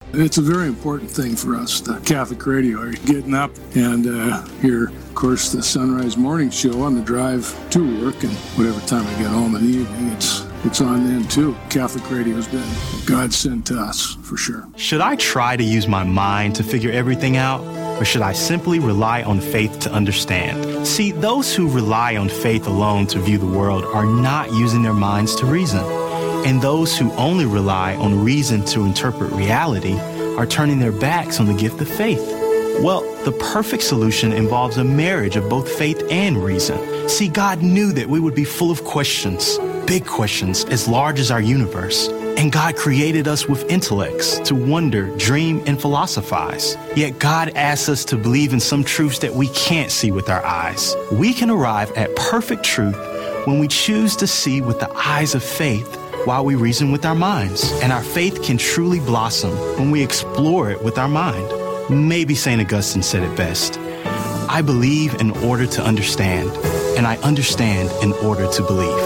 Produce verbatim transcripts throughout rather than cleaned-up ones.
It's a very important thing for us, the Catholic radio. Are you getting up and uh, hear, of course, the Sunrise Morning Show on the drive to work, and whatever time I get home in the evening, it's it's on then too. Catholic radio has been God sent to us, for sure. Should I try to use my mind to figure everything out, or should I simply rely on faith to understand? See, those who rely on faith alone to view the world are not using their minds to reason. And those who only rely on reason to interpret reality are turning their backs on the gift of faith. Well, the perfect solution involves a marriage of both faith and reason. See, God knew that we would be full of questions, big questions as large as our universe. And God created us with intellects to wonder, dream, and philosophize. Yet God asks us to believe in some truths that we can't see with our eyes. We can arrive at perfect truth when we choose to see with the eyes of faith while we reason with our minds. And our faith can truly blossom when we explore it with our mind. Maybe Saint Augustine said it best. I believe in order to understand, and I understand in order to believe.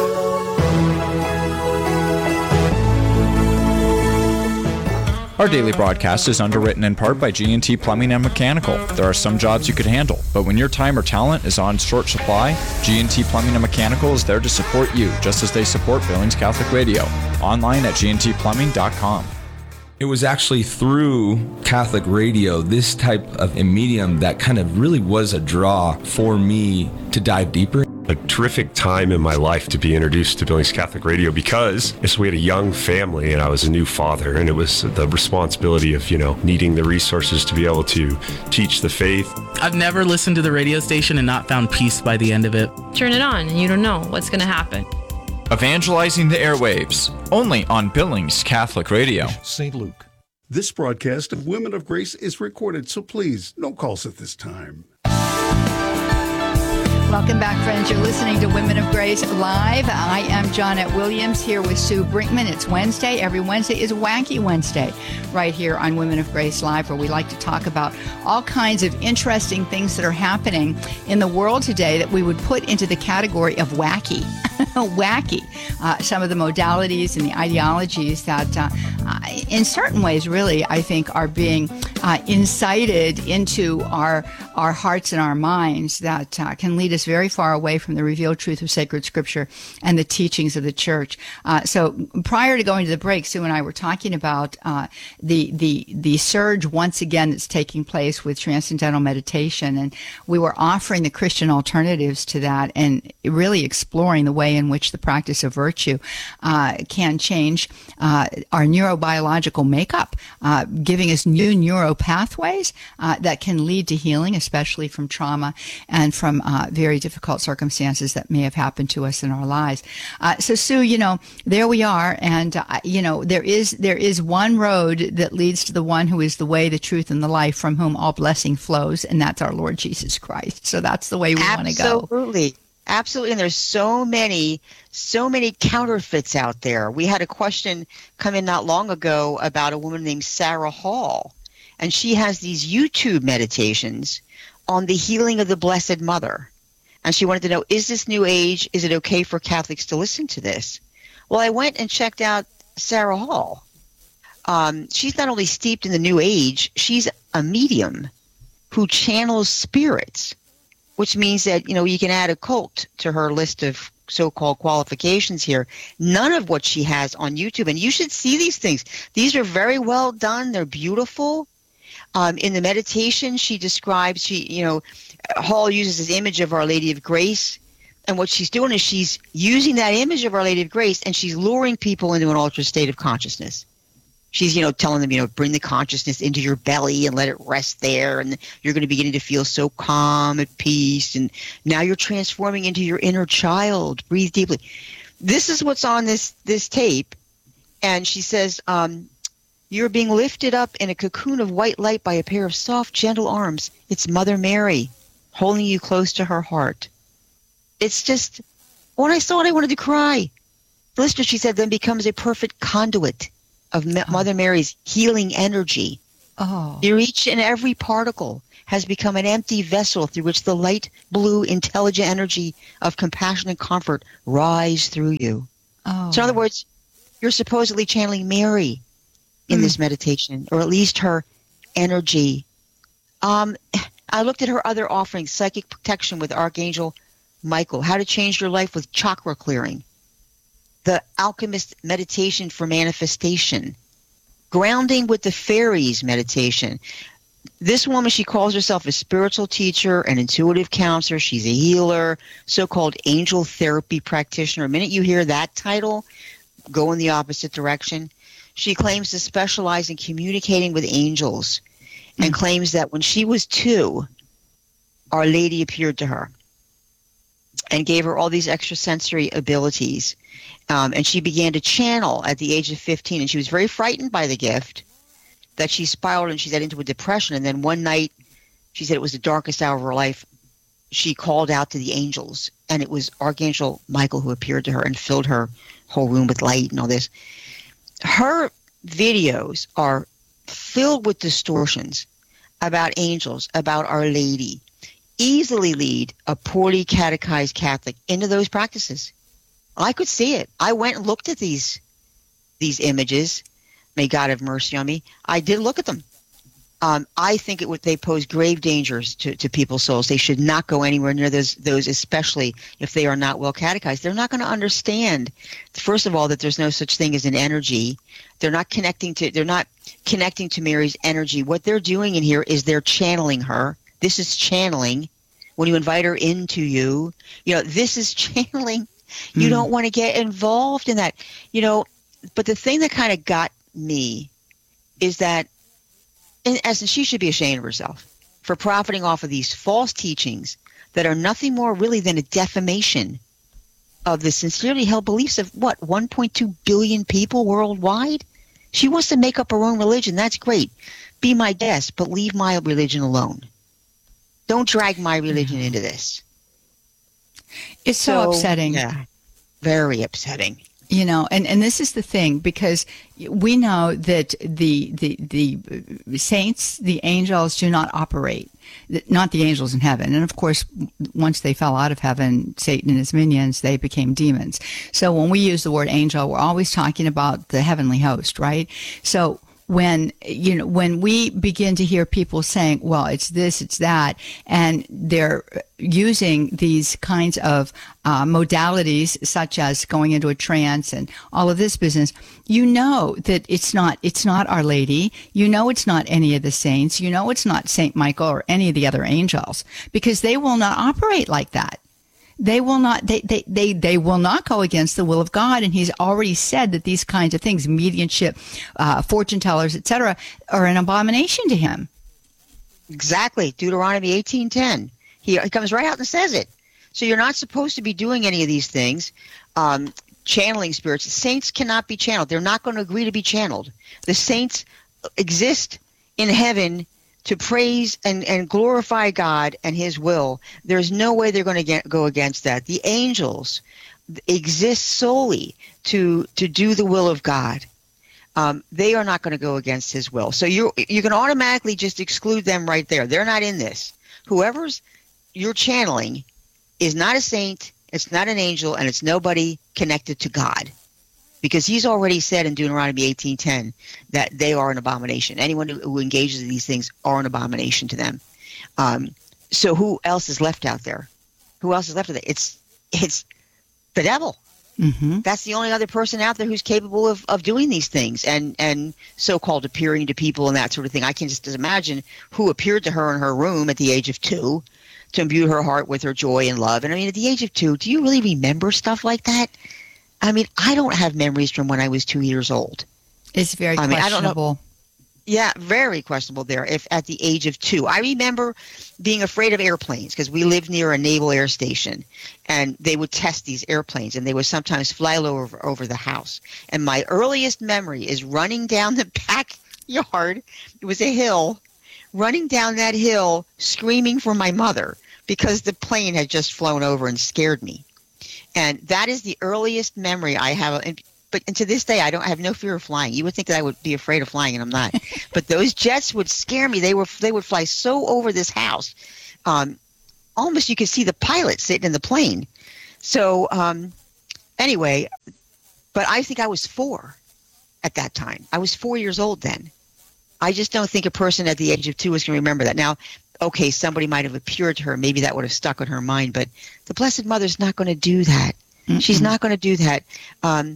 Our daily broadcast is underwritten in part by G and T Plumbing and Mechanical. There are some jobs you could handle, but when your time or talent is on short supply, G and T Plumbing and Mechanical is there to support you, just as they support Billings Catholic Radio. Online at G N T plumbing dot com. It was actually through Catholic radio, this type of a medium, that kind of really was a draw for me to dive deeper. A terrific time in my life to be introduced to Billings Catholic Radio, because we had a young family and I was a new father, and it was the responsibility of, you know, needing the resources to be able to teach the faith. I've never listened to the radio station and not found peace by the end of it. Turn it on and you don't know what's going to happen. Evangelizing the airwaves, only on Billings Catholic Radio. Saint Luke. This broadcast of Women of Grace is recorded, so please, no calls at this time. Welcome back, friends. You're listening to Women of Grace Live. I am Johnette Williams here with Sue Brinkman. It's Wednesday. Every Wednesday is Wacky Wednesday right here on Women of Grace Live, where we like to talk about all kinds of interesting things that are happening in the world today that we would put into the category of wacky. wacky. Uh, some of the modalities and the ideologies that uh, uh, in certain ways really, I think, are being uh, incited into our, our hearts and our minds that uh, can lead us very far away from the revealed truth of sacred scripture and the teachings of the church. Uh, so prior to going to the break, Sue and I were talking about uh, the the the surge once again that's taking place with transcendental meditation, and we were offering the Christian alternatives to that and really exploring the way in which the practice of virtue uh, can change uh, our neurobiological makeup, uh, giving us new neuro pathways uh, that can lead to healing, especially from trauma and from uh, very difficult circumstances that may have happened to us in our lives. Uh, so, Sue, you know, there we are, and uh, you know, there is there is one road that leads to the one who is the way, the truth, and the life, from whom all blessing flows, and that's our Lord Jesus Christ. So that's the way we want to go. Absolutely. Absolutely. And there's so many, so many counterfeits out there. We had a question come in not long ago about a woman named Sarah Hall, and she has these YouTube meditations on the healing of the Blessed Mother. And she wanted to know, is this New Age? Is it okay for Catholics to listen to this? Well, I went and checked out Sarah Hall. Um, she's not only steeped in the New Age, she's a medium who channels spirits, which means that, you know, you can add a cult to her list of so-called qualifications here. None of what she has on YouTube. And you should see these things. These are very well done. They're beautiful. Um, in the meditation, she describes, she, you know, Hall uses this image of Our Lady of Grace. And what she's doing is she's using that image of Our Lady of Grace, and she's luring people into an altered state of consciousness. She's, you know, telling them, you know, bring the consciousness into your belly and let it rest there. And you're going to begin to feel so calm, at peace. And now you're transforming into your inner child. Breathe deeply. This is what's on this, this tape. And she says, um, you're being lifted up in a cocoon of white light by a pair of soft, gentle arms. It's Mother Mary holding you close to her heart. It's just, when I saw it, I wanted to cry. The listener, she said, then becomes a perfect conduit of oh. Mother Mary's healing energy. Oh. Your each and every particle has become an empty vessel through which the light blue intelligent energy of compassion and comfort rise through you. Oh. So in other words, you're supposedly channeling Mary. in Mm. this meditation, or at least her energy. Um, I looked at her other offerings: psychic protection with Archangel Michael, how to change your life with chakra clearing, the alchemist meditation for manifestation, grounding with the fairies meditation. This woman, she calls herself a spiritual teacher, an intuitive counselor. She's a healer, so-called angel therapy practitioner. The minute you hear that title, go in the opposite direction. She claims to specialize in communicating with angels, and mm. claims that when she was two, Our Lady appeared to her and gave her all these extrasensory abilities. Um, and she began to channel at the age of fifteen, and she was very frightened by the gift, that she spiraled and she got into a depression. And then one night, she said it was the darkest hour of her life, she called out to the angels, and it was Archangel Michael who appeared to her and filled her whole room with light and all this. Her videos are filled with distortions about angels, about Our Lady, easily lead a poorly catechized Catholic into those practices. I could see it. I went and looked at these these images. May God have mercy on me. I did look at them. Um, I think it would they pose grave dangers to, to people's souls. They should not go anywhere near those, those, especially if they are not well catechized. They're not going to understand, first of all, that there's no such thing as an energy. They're not connecting to they're not connecting to Mary's energy. What they're doing in here is they're channeling her. This is channeling. When you invite her into you, you know, this is channeling. You mm. don't want to get involved in that, you know. But the thing that kind of got me is that, in essence, she should be ashamed of herself for profiting off of these false teachings that are nothing more really than a defamation of the sincerely held beliefs of, what, one point two billion people worldwide? She wants to make up her own religion. That's great. Be my guest, but leave my religion alone. Don't drag my religion into this. It's so, so upsetting. Yeah, very upsetting. You know, and, and this is the thing, because we know that the, the the saints, the angels, do not operate, not the angels in heaven. And of course, once they fell out of heaven, Satan and his minions, they became demons. So when we use the word angel, we're always talking about the heavenly host, right? So when, you know, when we begin to hear people saying, well, it's this, it's that, and they're using these kinds of uh, modalities, such as going into a trance and all of this business, you know that it's not, it's not Our Lady. You know it's not any of the saints. You know it's not Saint Michael or any of the other angels, because they will not operate like that. They will not, they, they, they, they will not go against the will of God. And he's already said that these kinds of things, mediumship, uh, fortune tellers, et cetera, are an abomination to him. Exactly. Deuteronomy eighteen ten. He, he comes right out and says it. So you're not supposed to be doing any of these things. Um, channeling spirits. Saints cannot be channeled. They're not going to agree to be channeled. The saints exist in heaven to praise and, and glorify God and his will. There's no way they're going to get, go against that. The angels exist solely to to do the will of God. Um, they are not going to go against his will. So you you can automatically just exclude them right there. They're not in this. Whoever's you're channeling is not a saint, it's not an angel, and it's nobody connected to God. Because he's already said in Deuteronomy eighteen ten that they are an abomination. Anyone who, who engages in these things are an abomination to them. Um, so who else is left out there? Who else is left out there? It's it's the devil. Mm-hmm. That's the only other person out there who's capable of, of doing these things and, and so-called appearing to people and that sort of thing. I can just imagine who appeared to her in her room at the age of two to imbue her heart with her joy and love. And I mean, at the age of two, do you really remember stuff like that? I mean, I don't have memories from when I was two years old. It's very I mean, questionable. I don't know. Yeah, very questionable there. If at the age of two, I remember being afraid of airplanes because we lived near a naval air station, and they would test these airplanes, and they would sometimes fly over over the house. And my earliest memory is running down the backyard. It was a hill, running down that hill, screaming for my mother because the plane had just flown over and scared me. And that is the earliest memory I have. And, but and to this day, I don't I have no fear of flying. You would think that I would be afraid of flying, and I'm not. But those jets would scare me. They were they would fly so over this house, um, almost you could see the pilot sitting in the plane. So um, anyway, but I think I was four, at that time. I was four years old then. I just don't think a person at the age of two is going to remember that. Now, okay, somebody might have appeared to her. Maybe that would have stuck in her mind. But the Blessed Mother's not going to do that. Mm-mm. She's not going to do that. Um,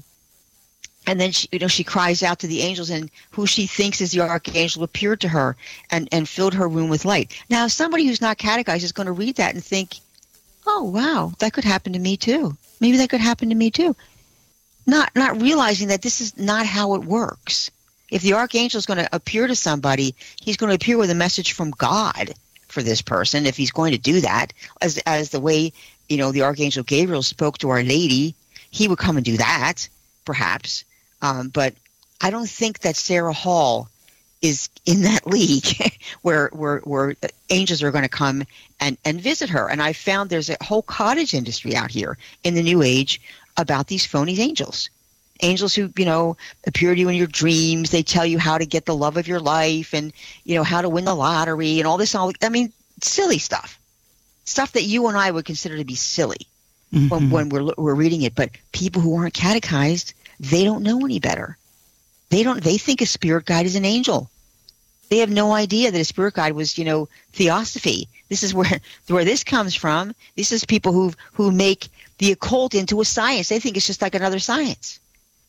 and then she, you know, she cries out to the angels, and who she thinks is the archangel appeared to her and, and filled her room with light. Now, somebody who's not catechized is going to read that and think, oh, wow, that could happen to me too. Maybe that could happen to me too. Not not realizing that this is not how it works. If the archangel is going to appear to somebody, he's going to appear with a message from God for this person, if he's going to do that, as as the way, you know, the archangel Gabriel spoke to Our Lady, he would come and do that, perhaps. Um, but I don't think that Sarah Hall is in that league where, where where angels are going to come and, and visit her. And I found there's a whole cottage industry out here in the New Age about these phony angels. Angels who, you know, appear to you in your dreams. They tell you how to get the love of your life and, you know, how to win the lottery and all this. All I mean, silly stuff. Stuff that you and I would consider to be silly mm-hmm. when, when we're we're reading it. But people who aren't catechized, they don't know any better. They don't. They think a spirit guide is an angel. They have no idea that a spirit guide was, you know, theosophy. This is where where this comes from. This is people who who make the occult into a science. They think it's just like another science.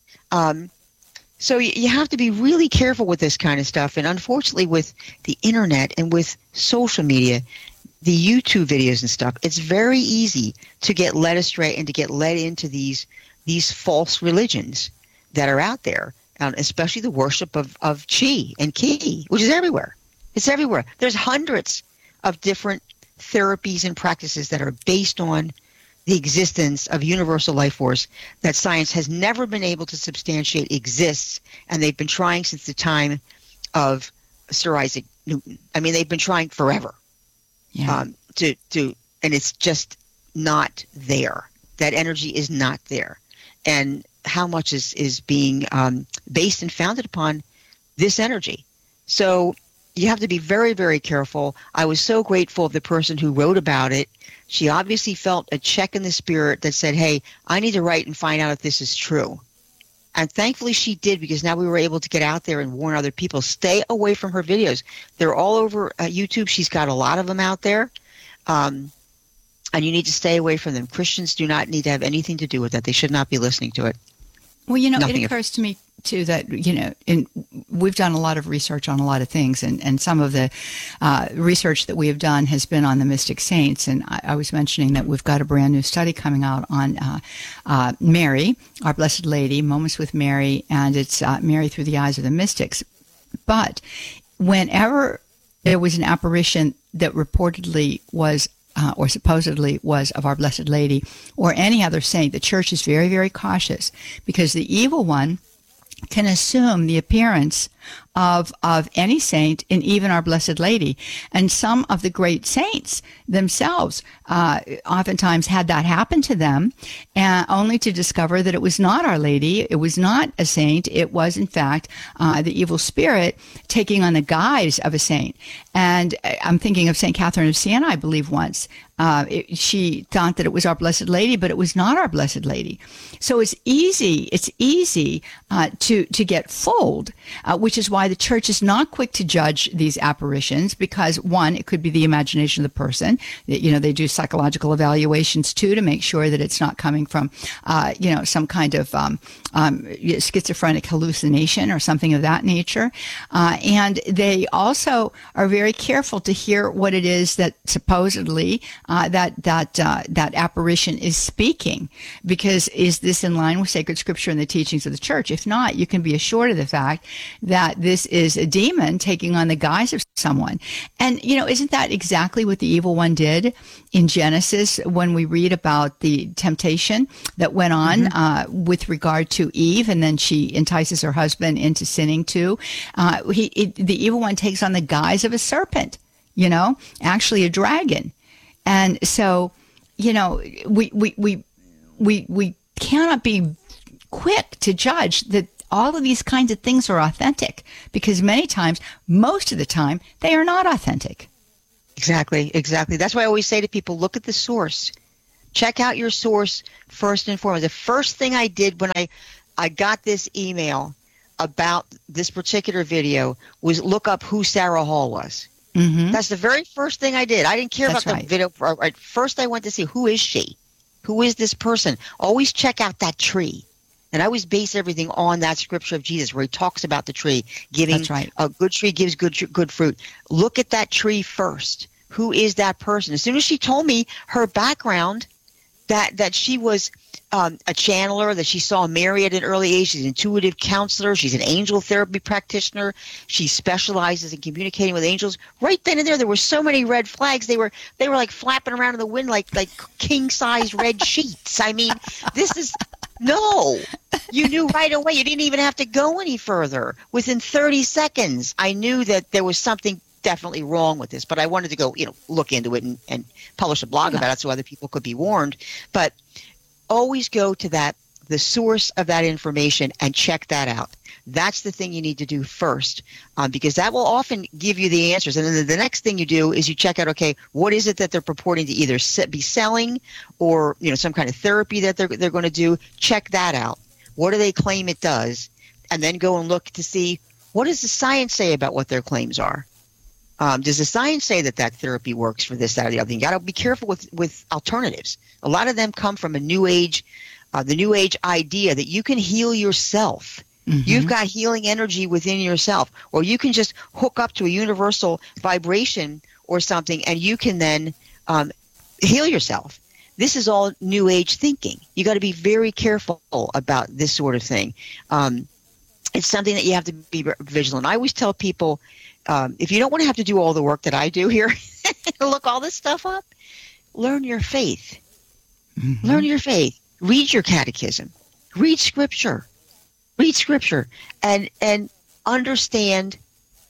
Um, so you, you have to be really careful with this kind of stuff. And unfortunately, with the internet and with social media, the YouTube videos and stuff, it's very easy to get led astray and to get led into these these false religions that are out there. Um, especially the worship of, of chi and ki, which is everywhere. It's everywhere. There's hundreds of different therapies and practices that are based on the existence of universal life force that science has never been able to substantiate exists, and they've been trying since the time of Sir Isaac Newton. I mean, they've been trying forever. Yeah. Um, to, to, and it's just not there. That energy is not there. And how much is, is being um, based and founded upon this energy. So you have to be very, very careful. I was so grateful of the person who wrote about it. She obviously felt a check in the spirit that said, hey, I need to write and find out if this is true. And thankfully she did, because now we were able to get out there and warn other people. Stay away from her videos. They're all over uh, YouTube. She's got a lot of them out there. Um, and you need to stay away from them. Christians do not need to have anything to do with that. They should not be listening to it. Well, you know, Nothing it occurs to me, too, that, you know, in, we've done a lot of research on a lot of things, and, and some of the uh, research that we have done has been on the mystic saints. And I, I was mentioning that we've got a brand new study coming out on uh, uh, Mary, Our Blessed Lady, Moments with Mary, and it's uh, Mary through the eyes of the mystics. But whenever there was an apparition that reportedly was Uh, or supposedly was of Our Blessed Lady or any other saint, the church is very, very cautious, because the evil one can assume the appearance of of any saint and even Our Blessed Lady. And some of the great saints themselves uh, oftentimes had that happen to them, and only to discover that it was not Our Lady, it was not a saint, it was in fact uh, the evil spirit taking on the guise of a saint. And I'm thinking of Saint Catherine of Siena, I believe once. Uh, it, she thought that it was Our Blessed Lady, but it was not Our Blessed Lady. So it's easy, it's easy uh, to, to get fooled, uh, which is why the church is not quick to judge these apparitions, because one, it could be the imagination of the person. You know, they do psychological evaluations too to make sure that it's not coming from, uh, you know, some kind of um, um, schizophrenic hallucination or something of that nature. Uh, and they also are very careful to hear what it is that supposedly uh, that that uh, that apparition is speaking, because is this in line with sacred scripture and the teachings of the church? If not, you can be assured of the fact that this is a demon taking on the guise of someone. And, you know, isn't that exactly what the evil one did in Genesis when we read about the temptation that went on mm-hmm. uh, with regard to Eve, and then she entices her husband into sinning too? Uh, he, it, the evil one takes on the guise of a serpent, you know, actually a dragon. And so, you know, we, we, we, we, we cannot be quick to judge that all of these kinds of things are authentic, because many times, most of the time, they are not authentic. Exactly, exactly. That's why I always say to people, look at the source. Check out your source first and foremost. The first thing I did when I, I got this email about this particular video was look up who Sarah Hall was. Mm-hmm. That's the very first thing I did. I didn't care That's about right. the video. Right. First, I went to see, who is she? Who is this person? Always check out that tree. And I always base everything on that scripture of Jesus where he talks about the tree, giving That's right. a good tree gives good good fruit. Look at that tree first. Who is that person? As soon as she told me her background, that that she was um, a channeler, that she saw Mary at an early age, she's an intuitive counselor, she's an angel therapy practitioner, she specializes in communicating with angels. Right then and there, there were so many red flags. They were they were like flapping around in the wind like like king size red sheets. I mean, this is no. You knew right away. You didn't even have to go any further. Within thirty seconds, I knew that there was something definitely wrong with this, but I wanted to go, you know, look into it and, and publish a blog Yeah. about it so other people could be warned. But always go to that, the source of that information, and check that out. That's the thing you need to do first, um, because that will often give you the answers. And then the, the next thing you do is you check out, okay, what is it that they're purporting to either se- be selling, or you know, some kind of therapy that they're they're going to do. Check that out. What do they claim it does? And then go and look to see, what does the science say about what their claims are. Um, does the science say that that therapy works for this, that, or the other thing? You got to be careful with, with alternatives. A lot of them come from a new age, uh, the new age idea that you can heal yourself. Mm-hmm. You've got healing energy within yourself, or you can just hook up to a universal vibration or something, and you can then um, heal yourself. This is all new age thinking. You got to be very careful about this sort of thing. Um, it's something that you have to be vigilant. I always tell people, Um, if you don't want to have to do all the work that I do here, look all this stuff up, learn your faith. Mm-hmm. Learn your faith. Read your catechism. Read scripture. Read scripture and and understand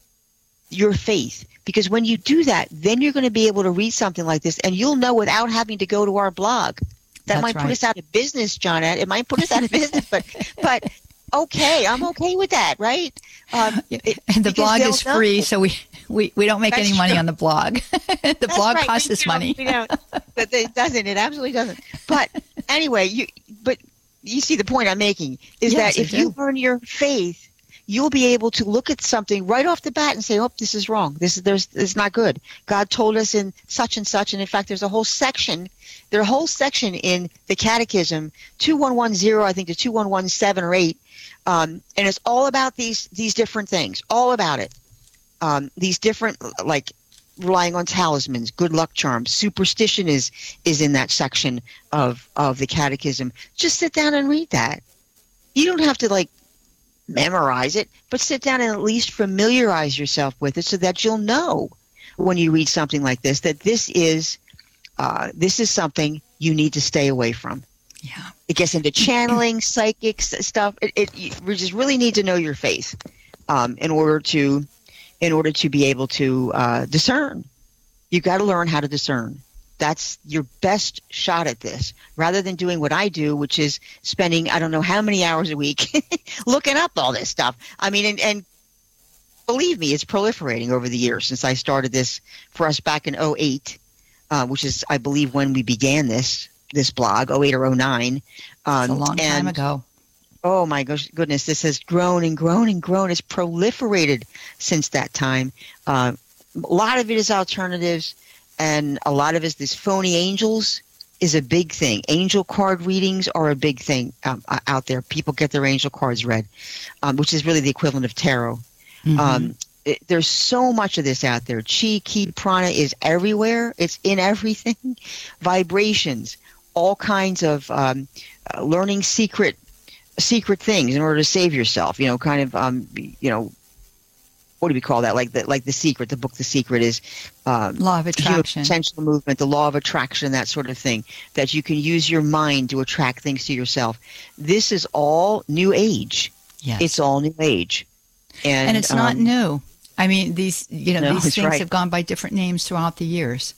your faith. Because when you do that, then you're going to be able to read something like this, and you'll know without having to go to our blog. That That's might put right. us out of business, Johnette. It might put us out of business, but but okay, I'm okay with that, right? Um, it, And the because blog they'll is know. free, so we, we, we don't make That's any money true. on the blog. the That's blog right. costs We us don't- money. we don't. But it doesn't. It absolutely doesn't. But anyway, you but you see the point I'm making is Yes, that I if you do. learn your faith, you'll be able to look at something right off the bat and say, "Oh, this is wrong. This is there's it's not good. God told us in such and such." And in fact, there's a whole section. There's a whole section in the Catechism, two one one zero, I think, to two one one seven or eight, um, and it's all about these these different things. All about it. Um, these different, like relying on talismans, good luck charms, superstition is is in that section of of the Catechism. Just sit down and read that. You don't have to like memorize it, but sit down and at least familiarize yourself with it so that you'll know when you read something like this that this is uh, this is something you need to stay away from. Yeah. It gets into channeling, psychic s- stuff. It, it you just really need to know your faith um, in order to in order to be able to uh, discern. You got to learn how to discern. That's your best shot at this, rather than doing what I do, which is spending I don't know how many hours a week looking up all this stuff. I mean, and, and believe me, it's proliferating over the years since I started this for us back in oh eight, uh, which is, I believe, when we began this this blog, oh eight or oh nine. Um, It's a long time and, ago. Oh, my gosh, goodness, this has grown and grown and grown. It's proliferated since that time. Uh, a lot of it is alternatives, and a lot of it is this phony angels is a big thing. Angel card readings are a big thing um, out there. People get their angel cards read, um, which is really the equivalent of tarot. Mm-hmm. Um, it, there's so much of this out there. Chi, Ki, Prana is everywhere. It's in everything. Vibrations, all kinds of um, uh, learning secret secret things in order to save yourself. You know, kind of, um, you know, what do we call that? Like the like the Secret. The book, The Secret, is um, Law of human attraction. potential movement, the law of attraction, that sort of thing. That you can use your mind to attract things to yourself. This is all new age. Yes. It's all new age, and, and it's not um, new. I mean, these you know No, these it's things right. have gone by different names throughout the years.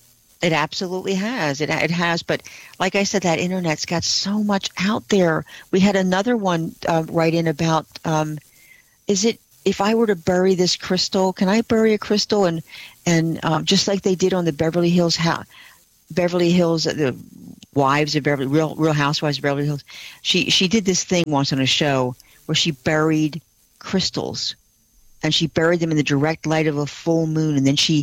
It absolutely has. It it has. But like I said, that internet's got so much out there. We had another one uh, write in about, um, is it, if I were to bury this crystal, can I bury a crystal? And and um, just like they did on the Beverly Hills, ha- Beverly Hills, the wives of Beverly, Real Real Housewives of Beverly Hills, she she did this thing once on a show where she buried crystals, and she buried them in the direct light of a full moon, and then she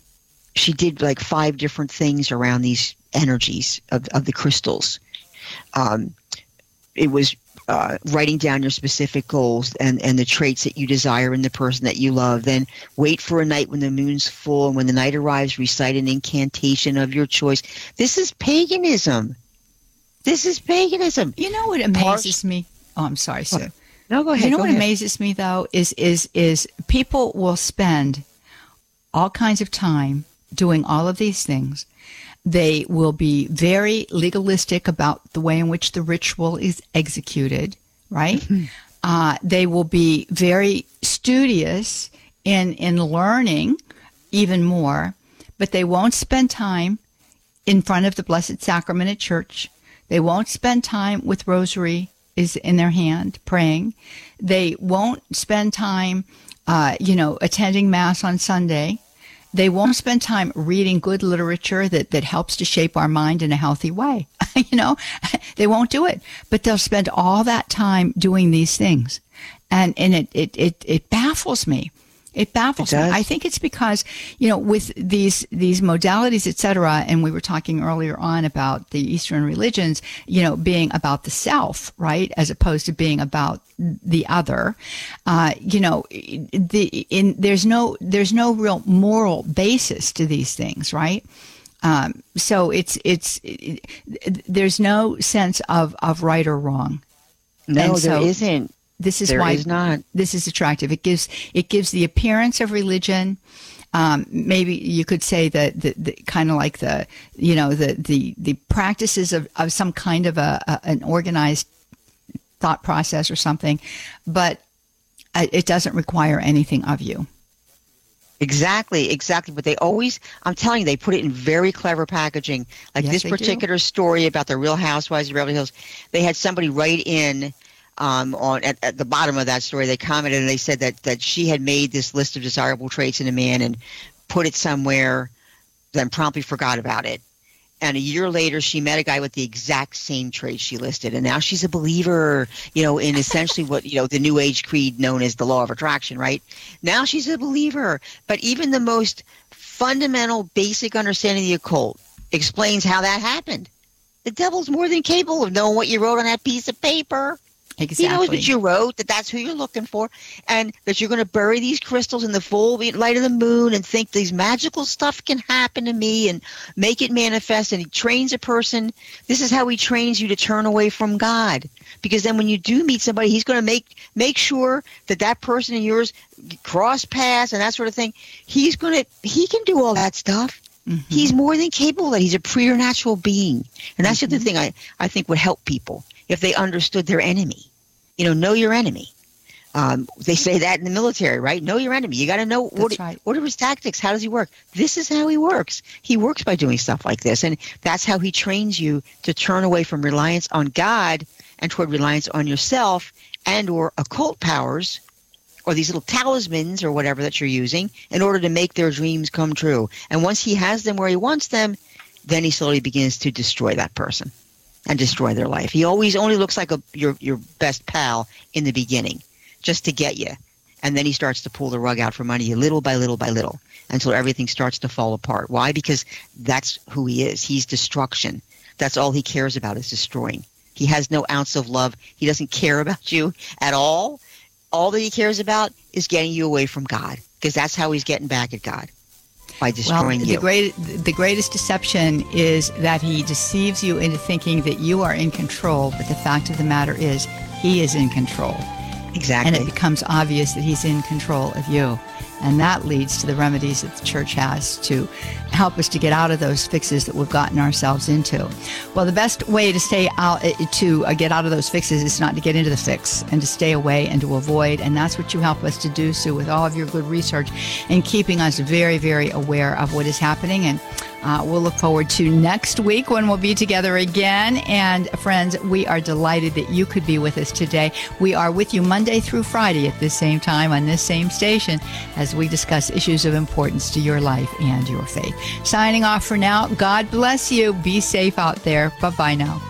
she did like five different things around these energies of, of the crystals. Um, it was uh, writing down your specific goals and, and the traits that you desire in the person that you love. Then wait for a night when the moon's full, and when the night arrives, recite an incantation of your choice. This is paganism. This is paganism. You know what amazes me? Oh, I'm sorry, Sue. Okay. No, go ahead. You know go what ahead. amazes me, though, is is is people will spend all kinds of time doing all of these things. They will be very legalistic about the way in which the ritual is executed, right? Mm-hmm. Uh, they will be very studious in in learning even more, but they won't spend time in front of the Blessed Sacrament at church. They won't spend time with rosary is in their hand praying. They won't spend time, uh, you know, attending Mass on Sunday. They won't spend time reading good literature that, that helps to shape our mind in a healthy way. You know, they won't do it, but they'll spend all that time doing these things. And, and it, it, it, it baffles me. It baffles it me. I think it's because, you know, with these these modalities, et cetera, and we were talking earlier on about the Eastern religions, you know, being about the self, right, as opposed to being about the other. Uh, you know, the in there's no there's no real moral basis to these things, right? Um, so it's it's it, there's no sense of of right or wrong. No, and there so, isn't. This is there why is not. This is attractive. It gives it gives the appearance of religion. Um, maybe you could say that the, the kind of like the you know the the, the practices of, of some kind of a, a an organized thought process or something, but it doesn't require anything of you. Exactly, exactly. But they always, I'm telling you, they put it in very clever packaging. Like Yes, this they particular do. story about the Real Housewives of Beverly Hills, they had somebody write in um, on at, at the bottom of that story. They commented and they said that, that she had made this list of desirable traits in a man and put it somewhere, then promptly forgot about it. And a year later, she met a guy with the exact same traits she listed. And now she's a believer, you know, in essentially what, you know, the New Age creed known as the law of attraction, right? Now she's a believer. But even the most fundamental, basic understanding of the occult explains how that happened. The devil's more than capable of knowing what you wrote on that piece of paper. Exactly. He knows what you wrote, that that's who you're looking for, and that you're going to bury these crystals in the full light of the moon and think these magical stuff can happen to me and make it manifest. And he trains a person. This is how he trains you to turn away from God. Because then when you do meet somebody, he's going to make make sure that that person and yours cross paths and that sort of thing. He's going to, he can do all that stuff. Mm-hmm. He's more than capable of that. He's a preternatural being. And that's mm-hmm. the other thing I, I think would help people if they understood their enemy. You know, know your enemy. Um, they say that in the military, right? Know your enemy. You got to know what, right. what are his tactics. How does he work? This is how he works. He works by doing stuff like this. And that's how he trains you to turn away from reliance on God and toward reliance on yourself and or occult powers or these little talismans or whatever that you're using in order to make their dreams come true. And once he has them where he wants them, then he slowly begins to destroy that person and destroy their life. He always only looks like a, your your best pal in the beginning, just to get you. And then he starts to pull the rug out from under you little by little by little until everything starts to fall apart. Why? Because that's who he is. He's destruction. That's all he cares about is destroying. He has no ounce of love. He doesn't care about you at all. All that he cares about is getting you away from God, because that's how he's getting back at God. By destroying well, you. The, great, the greatest deception is that he deceives you into thinking that you are in control, but the fact of the matter is he is in control. Exactly. And it becomes obvious that he's in control of you. And that leads to the remedies that the church has to help us to get out of those fixes that we've gotten ourselves into. Well, the best way to stay out, to get out of those fixes is not to get into the fix and to stay away and to avoid. And that's what you help us to do, Sue, with all of your good research and keeping us very, very aware of what is happening. And Uh, we'll look forward to next week when we'll be together again. And friends, we are delighted that you could be with us today. We are with you Monday through Friday at this same time on this same station as we discuss issues of importance to your life and your faith. Signing off for now. God bless you. Be safe out there. Bye-bye now.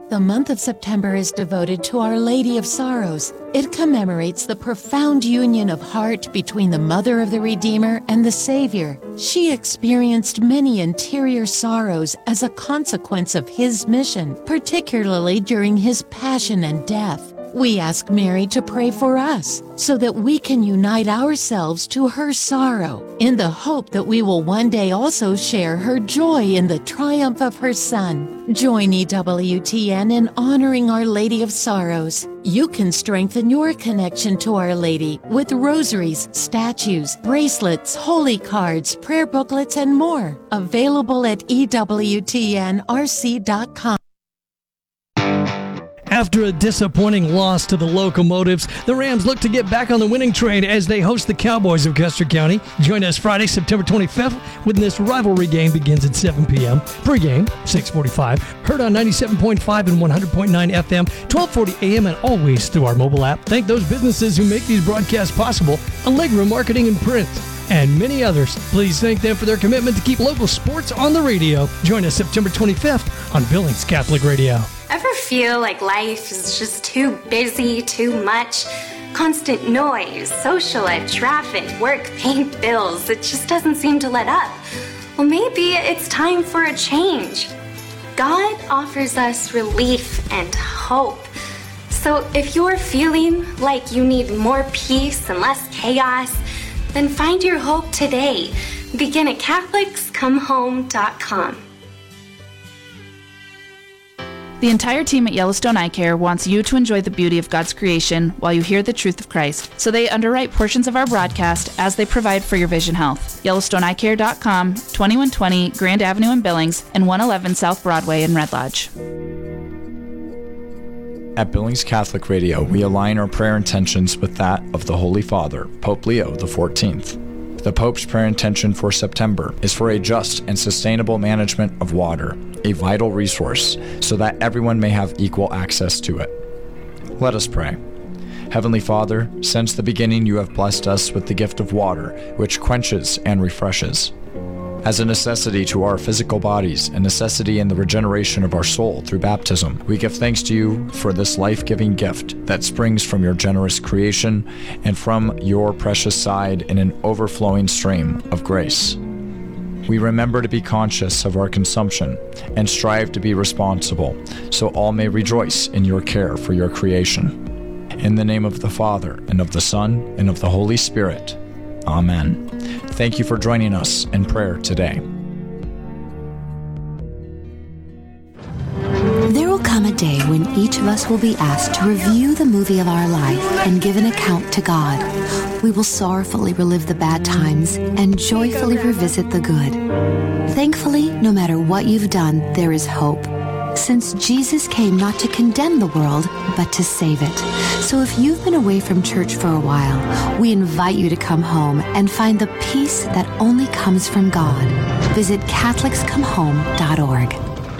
The month of September is devoted to Our Lady of Sorrows. It commemorates the profound union of heart between the Mother of the Redeemer and the Savior. She experienced many interior sorrows as a consequence of his mission, particularly during his passion and death. We ask Mary to pray for us so that we can unite ourselves to her sorrow in the hope that we will one day also share her joy in the triumph of her Son. Join E W T N in honoring Our Lady of Sorrows. You can strengthen your connection to Our Lady with rosaries, statues, bracelets, holy cards, prayer booklets, and more. Available at E W T N R C dot com. After a disappointing loss to the Locomotives, the Rams look to get back on the winning train as they host the Cowboys of Custer County. Join us Friday, September twenty-fifth, when this rivalry game begins at seven p.m. Pre-game, six forty-five. Heard on ninety-seven point five and one hundred point nine F M, twelve forty A M, and always through our mobile app. Thank those businesses who make these broadcasts possible: Allegra Marketing and Print, and many others. Please thank them for their commitment to keep local sports on the radio. Join us September twenty-fifth on Billings Catholic Radio. Ever feel like life is just too busy, too much? Constant noise, social life, traffic, work, paying bills. It just doesn't seem to let up. Well, maybe it's time for a change. God offers us relief and hope. So if you're feeling like you need more peace and less chaos, then find your hope today. Begin at Catholics Come Home dot com. The entire team at Yellowstone Eye Care wants you to enjoy the beauty of God's creation while you hear the truth of Christ. So they underwrite portions of our broadcast as they provide for your vision health. Yellowstone Eye Care dot com, twenty-one twenty Grand Avenue in Billings, and one eleven South Broadway in Red Lodge. At Billings Catholic Radio, we align our prayer intentions with that of the Holy Father, Pope Leo the fourteenth. The Pope's prayer intention for September is for a just and sustainable management of water, a vital resource, so that everyone may have equal access to it. Let us pray. Heavenly Father, since the beginning you have blessed us with the gift of water, which quenches and refreshes. As a necessity to our physical bodies, a necessity in the regeneration of our soul through baptism, we give thanks to you for this life-giving gift that springs from your generous creation and from your precious side in an overflowing stream of grace. We remember to be conscious of our consumption and strive to be responsible, so all may rejoice in your care for your creation. In the name of the Father, and of the Son, and of the Holy Spirit. Amen. Thank you for joining us in prayer today. There will come a day when each of us will be asked to review the movie of our life and give an account to God. We will sorrowfully relive the bad times and joyfully revisit the good. Thankfully, no matter what you've done, there is hope, since Jesus came not to condemn the world, but to save it. So if you've been away from church for a while, we invite you to come home and find the peace that only comes from God. Visit Catholics Come Home dot org.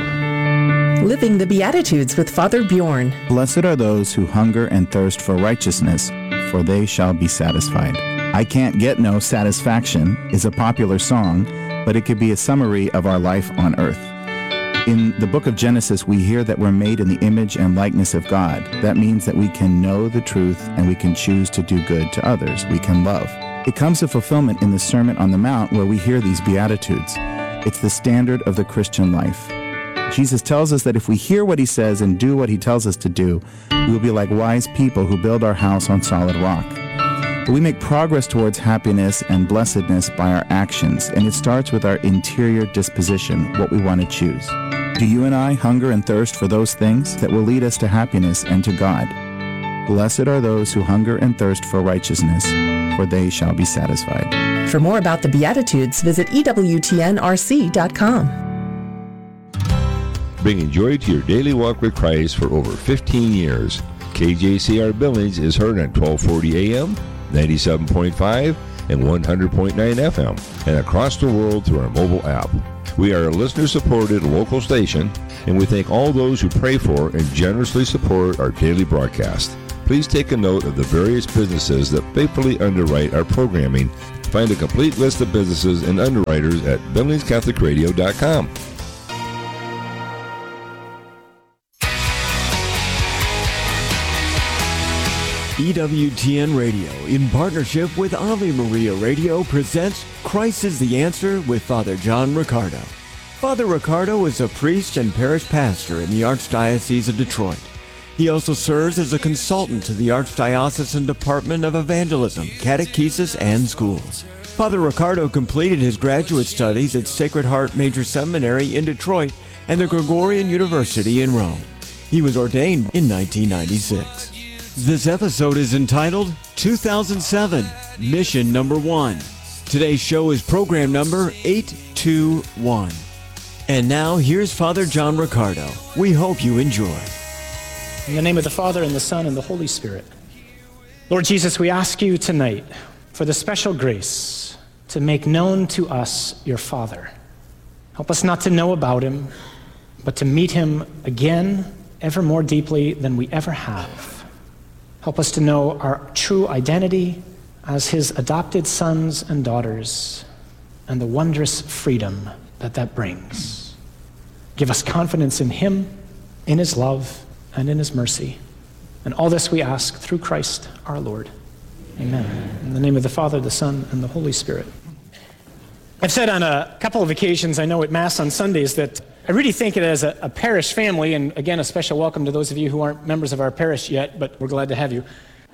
Living the Beatitudes with Father Bjorn. Blessed are those who hunger and thirst for righteousness, for they shall be satisfied. I Can't Get No Satisfaction is a popular song, but it could be a summary of our life on earth. In the book of Genesis, we hear that we're made in the image and likeness of God. That means that we can know the truth and we can choose to do good to others. We can love. It comes to fulfillment in the Sermon on the Mount, where we hear these Beatitudes. It's the standard of the Christian life. Jesus tells us that if we hear what he says and do what he tells us to do, we will be like wise people who build our house on solid rock. But we make progress towards happiness and blessedness by our actions, and it starts with our interior disposition, what we want to choose. Do you and I hunger and thirst for those things that will lead us to happiness and to God? Blessed are those who hunger and thirst for righteousness, for they shall be satisfied. For more about the Beatitudes, visit E W T N R C dot com. Bringing joy to your daily walk with Christ for over fifteen years. K J C R Billings is heard on twelve forty A M, ninety-seven point five, and one hundred point nine F M, and across the world through our mobile app. We are a listener-supported local station, and we thank all those who pray for and generously support our daily broadcast. Please take a note of the various businesses that faithfully underwrite our programming. Find a complete list of businesses and underwriters at Billings Catholic Radio dot com. E W T N Radio, in partnership with Ave Maria Radio, presents Christ is the Answer with Father John Riccardo. Father Riccardo is a priest and parish pastor in the Archdiocese of Detroit. He also serves as a consultant to the Archdiocesan Department of Evangelism, Catechesis, and Schools. Father Riccardo completed his graduate studies at Sacred Heart Major Seminary in Detroit and the Gregorian University in Rome. He was ordained in nineteen ninety-six. This episode is entitled two thousand seven, Mission Number One. Today's show is program number eight two one. And now, here's Father John Riccardo. We hope you enjoy. In the name of the Father, and the Son, and the Holy Spirit. Lord Jesus, we ask you tonight for the special grace to make known to us your Father. Help us not to know about him, but to meet him again, ever more deeply than we ever have. Help us to know our true identity as his adopted sons and daughters and the wondrous freedom that that brings. Give us confidence in him, in his love, and in his mercy. And all this we ask through Christ our Lord. Amen. In the name of the Father, the Son, and the Holy Spirit. I've said on a couple of occasions, I know at Mass on Sundays, that I really think it as a, a parish family, and again, a special welcome to those of you who aren't members of our parish yet, but we're glad to have you.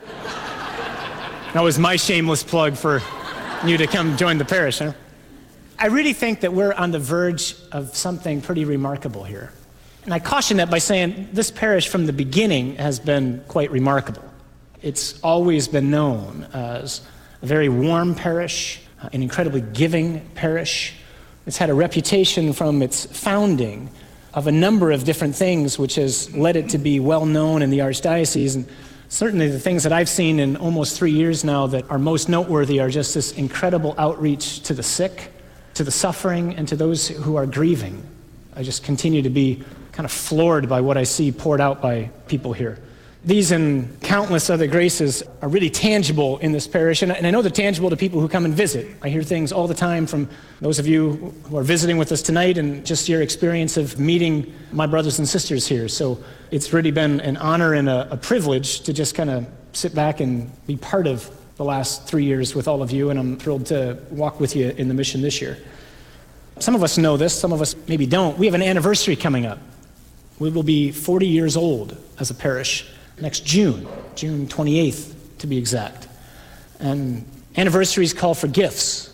That was my shameless plug for you to come join the parish, huh? I really think that we're on the verge of something pretty remarkable here. And I caution that by saying this parish from the beginning has been quite remarkable. It's always been known as a very warm parish, an incredibly giving parish. It's had a reputation from its founding of a number of different things, which has led it to be well known in the Archdiocese. And certainly the things that I've seen in almost three years now that are most noteworthy are just this incredible outreach to the sick, to the suffering, and to those who are grieving. I just continue to be kind of floored by what I see poured out by people here. These and countless other graces are really tangible in this parish, and I know they're tangible to people who come and visit. I hear things all the time from those of you who are visiting with us tonight and just your experience of meeting my brothers and sisters here. So it's really been an honor and a, a privilege to just kind of sit back and be part of the last three years with all of you, and I'm thrilled to walk with you in the mission this year. Some of us know this, some of us maybe don't. We have an anniversary coming up. We will be forty years old as a parish next June, June twenty-eighth to be exact. And anniversaries call for gifts.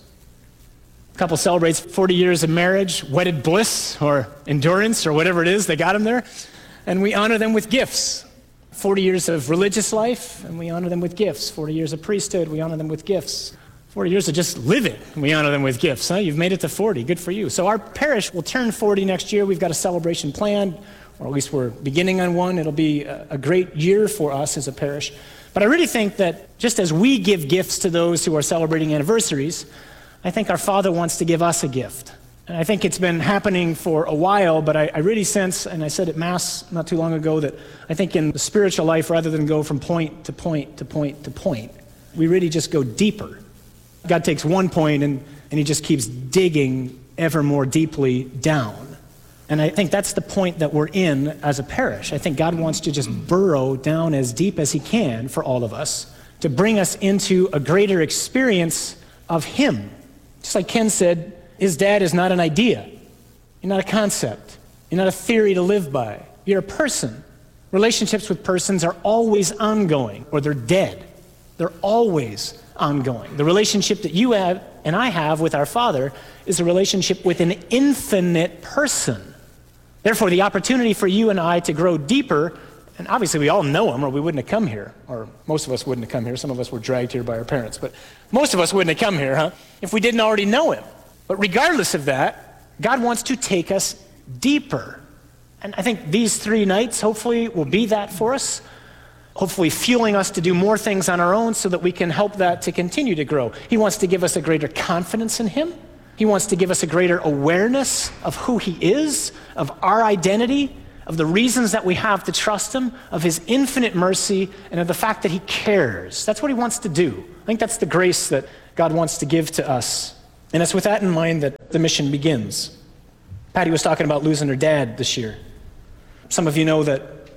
A couple celebrates forty years of marriage, wedded bliss, or endurance, or whatever it is, they got them there. And we honor them with gifts. forty years of religious life, and we honor them with gifts. forty years of priesthood, we honor them with gifts. forty years of just living, we honor them with gifts. Huh? You've made it to forty, good for you. So our parish will turn forty next year. We've got a celebration planned, or at least we're beginning on one. It'll be a, a great year for us as a parish. But I really think that just as we give gifts to those who are celebrating anniversaries, I think our Father wants to give us a gift. And I think it's been happening for a while, but I, I really sense, and I said at Mass not too long ago, that I think in the spiritual life, rather than go from point to point to point to point, we really just go deeper. God takes one point and, and he just keeps digging ever more deeply down. And I think that's the point that we're in as a parish. I think God wants to just burrow down as deep as he can for all of us to bring us into a greater experience of him. Just like Ken said, his dad is not an idea. You're not a concept. You're not a theory to live by. You're a person. Relationships with persons are always ongoing, or they're dead. They're always ongoing. The relationship that you have and I have with our Father is a relationship with an infinite person. Therefore, the opportunity for you and I to grow deeper, and obviously we all know him or we wouldn't have come here, or most of us wouldn't have come here. Some of us were dragged here by our parents, but most of us wouldn't have come here, huh, if we didn't already know him. But regardless of that, God wants to take us deeper. And I think these three nights hopefully will be that for us, hopefully fueling us to do more things on our own so that we can help that to continue to grow. He wants to give us a greater confidence in him. He wants to give us a greater awareness of who he is, of our identity, of the reasons that we have to trust him, of his infinite mercy, and of the fact that he cares. That's what he wants to do. I think that's the grace that God wants to give to us. And it's with that in mind that the mission begins. Patty was talking about losing her dad this year. Some of you know that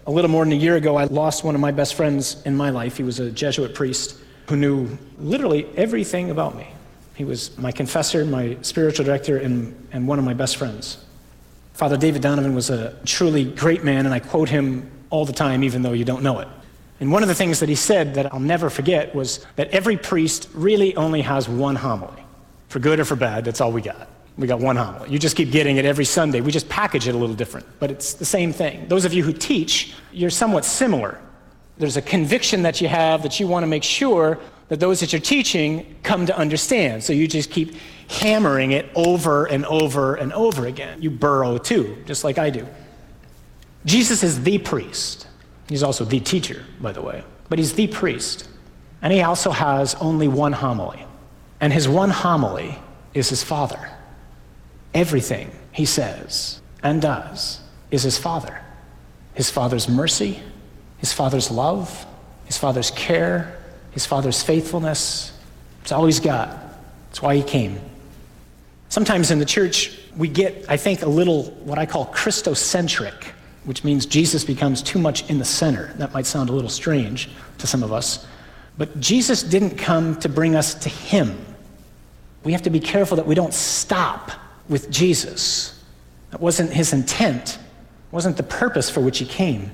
A little more than a year ago, I lost one of my best friends in my life. He was a Jesuit priest who knew literally everything about me. He was my confessor, my spiritual director, and, and one of my best friends. Father David Donovan was a truly great man, and I quote him all the time, even though you don't know it. And one of the things that he said that I'll never forget was that every priest really only has one homily. For good or for bad, that's all we got. We got one homily. You just keep getting it every Sunday. We just package it a little different, but it's the same thing. Those of you who teach, you're somewhat similar. There's a conviction that you have that you want to make sure that those that you're teaching come to understand. So you just keep hammering it over and over and over again. You burrow too, just like I do. Jesus is the priest. He's also the teacher, by the way, but he's the priest. And he also has only one homily. And his one homily is his Father. Everything he says and does is his Father. His Father's mercy, his Father's love, his Father's care, his Father's faithfulness. It's all he's got. It's why he came. Sometimes in the church, we get, I think, a little what I call Christocentric, which means Jesus becomes too much in the center. That might sound a little strange to some of us. But Jesus didn't come to bring us to him. We have to be careful that we don't stop with Jesus. That wasn't his intent. It wasn't the purpose for which he came.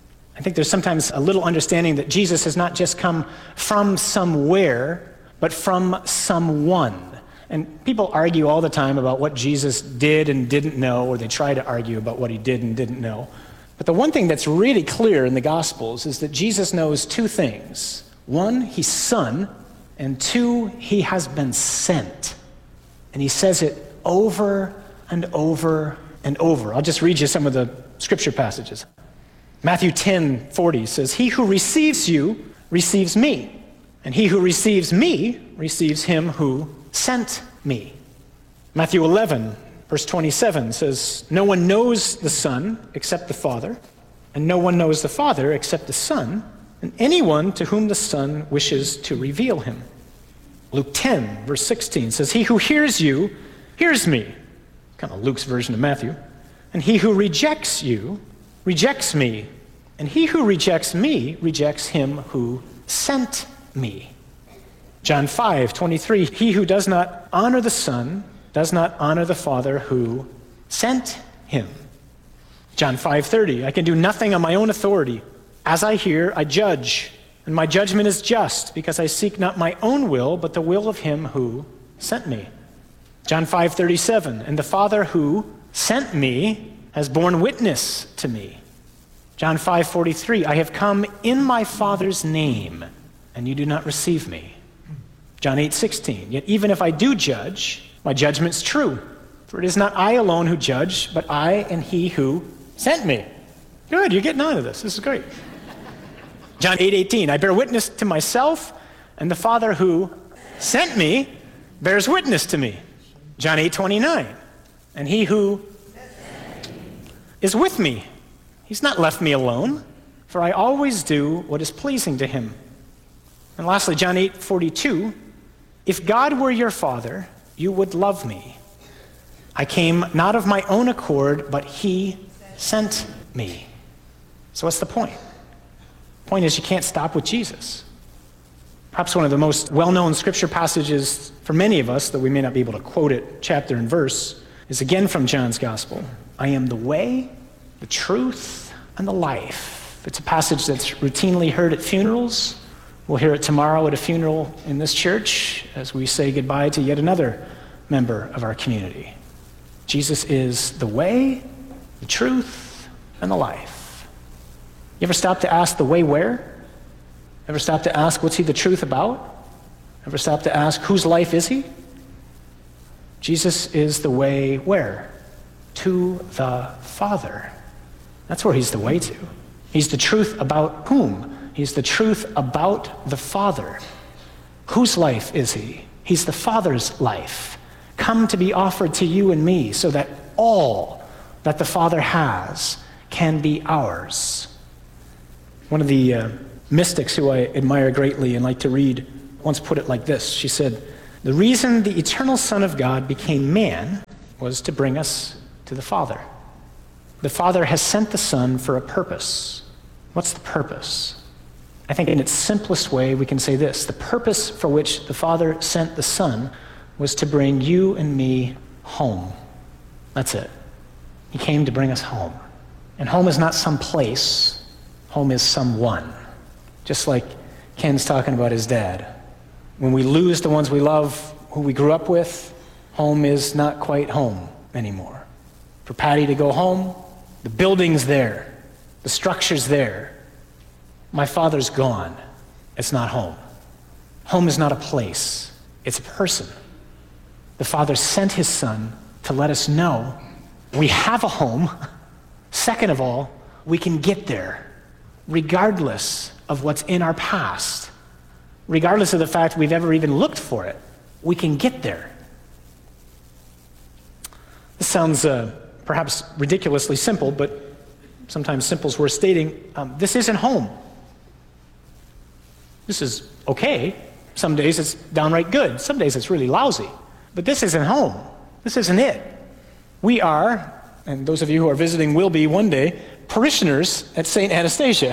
I think there's sometimes a little understanding that Jesus has not just come from somewhere, but from someone. And people argue all the time about what Jesus did and didn't know, or they try to argue about what he did and didn't know. But the one thing that's really clear in the Gospels is that Jesus knows two things. One, he's Son, and two, he has been sent. And he says it over and over and over. I'll just read you some of the scripture passages. Matthew ten forty says, "He who receives you receives me, and he who receives me receives him who sent me." Matthew eleven, verse twenty-seven says, "No one knows the Son except the Father, and no one knows the Father except the Son, and anyone to whom the Son wishes to reveal him." Luke ten, verse sixteen says, "He who hears you hears me," kind of Luke's version of Matthew, "and he who rejects you rejects me, and he who rejects me rejects him who sent me." John five twenty-three, "He who does not honor the Son does not honor the Father who sent him." John five thirty, "I can do nothing on my own authority. As I hear, I judge, and my judgment is just, because I seek not my own will, but the will of him who sent me." John five thirty-seven, "And the Father who sent me has borne witness to me." John five forty-three, "I have come in my Father's name, and you do not receive me." John eight sixteen, "Yet even if I do judge, my judgment's true, for it is not I alone who judge, but I and he who sent me." Good, you're getting on to this. This is great. John eight eighteen, "I bear witness to myself, and the Father who sent me bears witness to me." John eight twenty-nine, "And he who is with me, he's not left me alone, for I always do what is pleasing to him." And lastly, John eight forty-two, "If God were your Father, you would love me. I came not of my own accord, but he sent me." So what's the point? The point is you can't stop with Jesus. Perhaps one of the most well-known scripture passages for many of us, though we may not be able to quote it chapter and verse, is again from John's Gospel. "I am the way, the truth, and the life." It's a passage that's routinely heard at funerals. We'll hear it tomorrow at a funeral in this church as we say goodbye to yet another member of our community. Jesus is the way, the truth, and the life. You ever stop to ask the way where? Ever stop to ask what's he the truth about? Ever stop to ask whose life is he? Jesus is the way where? To the Father. That's where he's the way to. He's the truth about whom? He's the truth about the Father. Whose life is he? He's the Father's life, come to be offered to you and me so that all that the Father has can be ours. One of the uh, mystics who I admire greatly and like to read once put it like this. She said, "The reason the eternal Son of God became man was to bring us to the Father. The Father has sent the Son for a purpose, What's the purpose? I think in its simplest way, we can say this. The purpose for which the Father sent the Son was to bring you and me home. That's it. He came to bring us home. And home is not some place. Home is someone. Just like Ken's talking about his dad. When we lose the ones we love, who we grew up with, home is not quite home anymore. For Patty to go home, the building's there. The structure's there. My father's gone. It's not home. Home is not a place. It's a person. The Father sent his Son to let us know we have a home. Second of all, we can get there regardless of what's in our past, regardless of the fact we've ever even looked for it. We can get there. This sounds uh, perhaps ridiculously simple, but sometimes simple's worth stating. Um, this isn't home. This is okay. Some days it's downright good. Some days it's really lousy. But this isn't home. This isn't it. We are, and those of you who are visiting will be one day, parishioners at Saint Anastasia.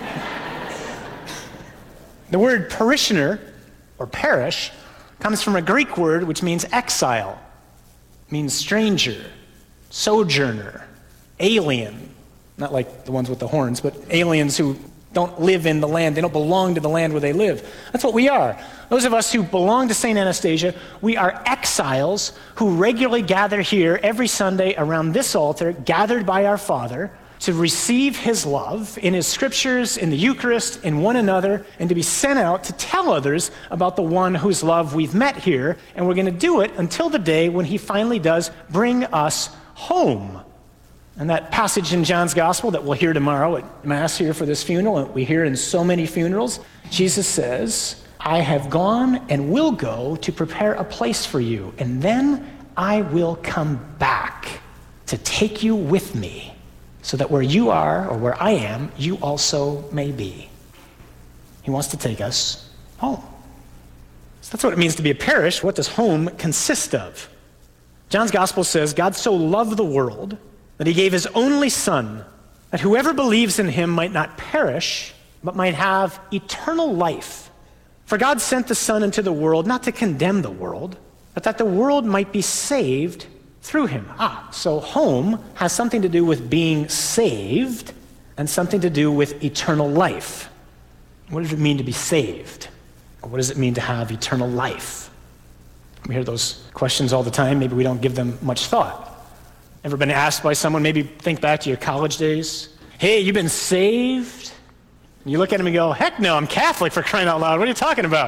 The word parishioner, or parish, comes from a Greek word which means exile. It means stranger, sojourner, alien. Not like the ones with the horns, but aliens who don't live in the land. They don't belong to the land where they live. That's what we are. Those of us who belong to Saint Anastasia, we are exiles who regularly gather here every Sunday around this altar, gathered by our Father, to receive his love in his scriptures, in the Eucharist, in one another, and to be sent out to tell others about the one whose love we've met here. And we're going to do it until the day when he finally does bring us home. And that passage in John's Gospel that we'll hear tomorrow at Mass here for this funeral, and we hear in so many funerals, Jesus says, I have gone and will go to prepare a place for you, and then I will come back to take you with me, so that where you are, or where I am, you also may be. He wants to take us home. So that's what it means to be a parish. What does home consist of? John's Gospel says, God so loved the world that he gave his only Son, that whoever believes in him might not perish, but might have eternal life. For God sent the Son into the world not to condemn the world, but that the world might be saved through him. Ah, so home has something to do with being saved and something to do with eternal life. What does it mean to be saved? Or what does it mean to have eternal life? We hear those questions all the time. Maybe we don't give them much thought. Ever been asked by someone, maybe think back to your college days, hey, you been saved? And you look at them and go, heck no, I'm Catholic, for crying out loud. What are you talking about?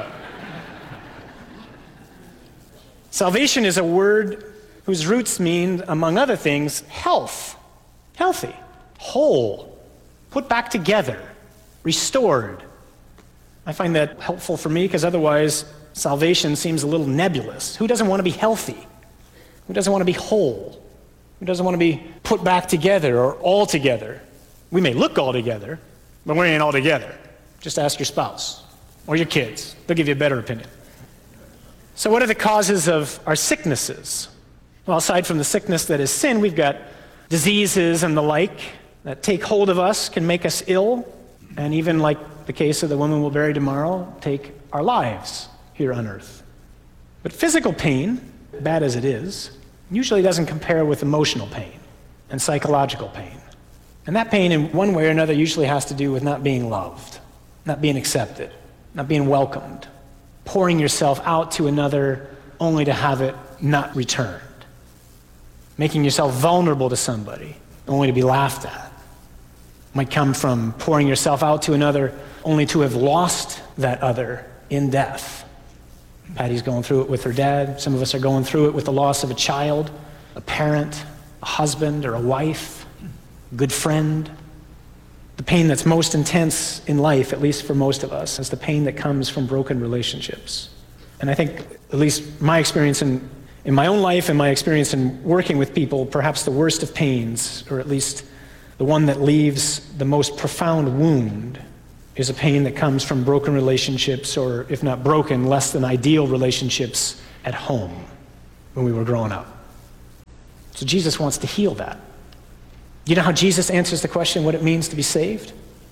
Salvation is a word whose roots mean, among other things, health, healthy, whole, put back together, restored. I find that helpful for me because otherwise salvation seems a little nebulous. Who doesn't want to be healthy? Who doesn't want to be whole? Who doesn't want to be put back together or all together? We may look all together, but we ain't all together. Just ask your spouse or your kids. They'll give you a better opinion. So what are the causes of our sicknesses? Well, aside from the sickness that is sin, we've got diseases and the like that take hold of us, can make us ill, and even like the case of the woman we'll bury tomorrow, take our lives here on earth. But physical pain, bad as it is, usually doesn't compare with emotional pain and psychological pain. And that pain, in one way or another, usually has to do with not being loved, not being accepted, not being welcomed, pouring yourself out to another only to have it not returned, making yourself vulnerable to somebody only to be laughed at. It might come from pouring yourself out to another only to have lost that other in death. Patty's going through it with her dad. Some of us are going through it with the loss of a child, a parent, a husband or a wife, a good friend. The pain that's most intense in life, at least for most of us, is the pain that comes from broken relationships. And I think, at least my experience in, in my own life and my experience in working with people, perhaps the worst of pains, or at least the one that leaves the most profound wound, is a pain that comes from broken relationships, or if not broken, less than ideal relationships at home when we were growing up. So Jesus wants to heal that. You know how Jesus answers the question what it means to be saved?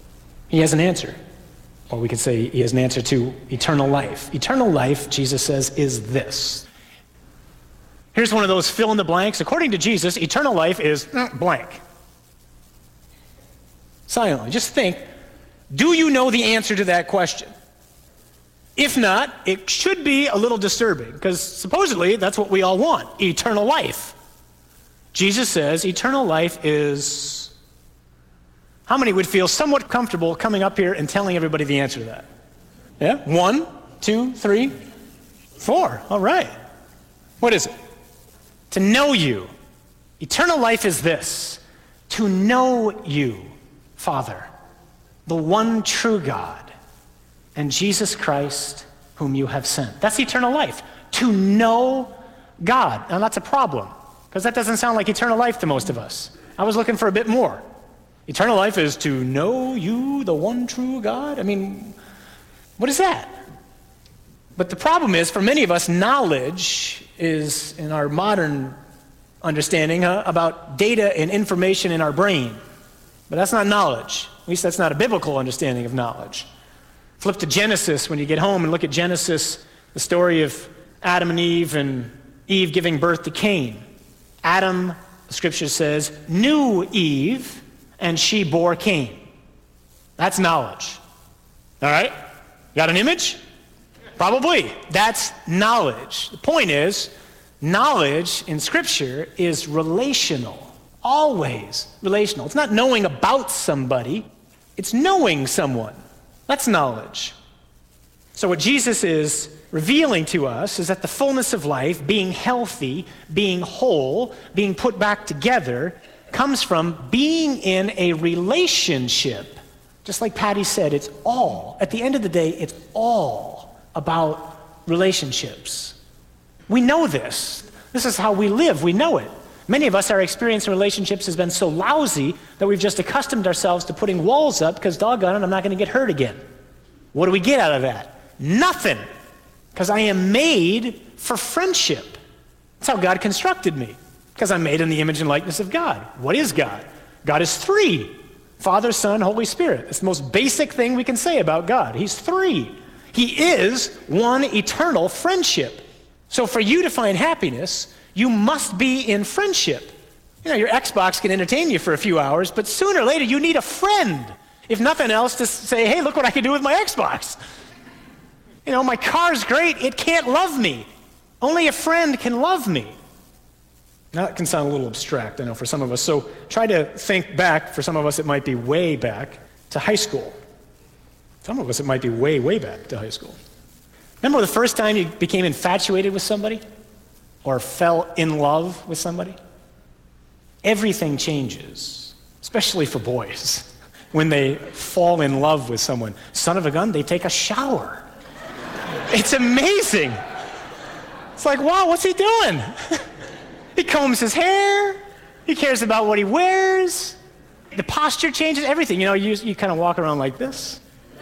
He has an answer. Or we could say he has an answer to eternal life. Eternal life, Jesus says, is this. Here's one of those fill in the blanks. According to Jesus, eternal life is blank. Silently, just think, do you know the answer to that question? If not, it should be a little disturbing, because supposedly that's what we all want, eternal life. Jesus says eternal life is... How many would feel somewhat comfortable coming up here and telling everybody the answer to that? Yeah? One, two, three, four. All right. What is it? To know you. Eternal life is this: to know you, Father, the one true God, and Jesus Christ, whom you have sent. That's eternal life. To know God. Now that's a problem, because that doesn't sound like eternal life to most of us. I was looking for a bit more. Eternal life is to know you, the one true God? I mean, what is that? But the problem is, for many of us, knowledge is, in our modern understanding, huh, about data and information in our brain. But that's not knowledge. At least that's not a biblical understanding of knowledge. Flip to Genesis when you get home and look at Genesis, the story of Adam and Eve, and Eve giving birth to Cain. Adam, the scripture says, knew Eve, and she bore Cain. That's knowledge. All right? Got an image? Probably. That's knowledge. The point is, knowledge in Scripture is relational. Always relational. It's not knowing about somebody. It's knowing someone. That's knowledge. So what Jesus is revealing to us is that the fullness of life, being healthy, being whole, being put back together, comes from being in a relationship. Just like Patty said, it's all, at the end of the day, it's all about relationships. We know this. This is how we live. We know it. Many of us, our experience in relationships has been so lousy that we've just accustomed ourselves to putting walls up because, doggone it, I'm not going to get hurt again. What do we get out of that? Nothing. Because I am made for friendship. That's how God constructed me. Because I'm made in the image and likeness of God. What is God? God is three. Father, Son, Holy Spirit. It's the most basic thing we can say about God. He's three. He is one eternal friendship. So for you to find happiness, you must be in friendship. You know, your Xbox can entertain you for a few hours, but sooner or later you need a friend. If nothing else, to say, hey, look what I can do with my Xbox. You know, my car's great. It can't love me. Only a friend can love me. Now, that can sound a little abstract, I know, for some of us. So try to think back. For some of us, it might be way back to high school. Some of us, it might be way, way back to high school. Remember the first time you became infatuated with somebody? Or fell in love with somebody? Everything changes, especially for boys. When they fall in love with someone, son of a gun, they take a shower. It's amazing. It's like, wow, what's he doing? He combs his hair. He cares about what he wears. The posture changes, everything. You know, you, you kind of walk around like this.